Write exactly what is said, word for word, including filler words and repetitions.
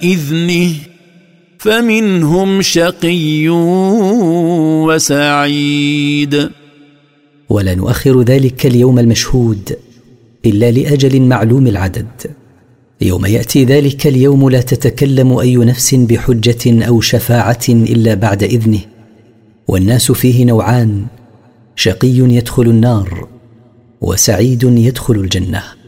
إذنه فمنهم شقي وسعيد. ولا نؤخر ذلك اليوم المشهود إلا لأجل معلوم العدد، يوم يأتي ذلك اليوم لا تتكلم أي نفس بحجة أو شفاعة إلا بعد إذنه. والناس فيه نوعان: شقي يدخل النار وسعيد يدخل الجنة.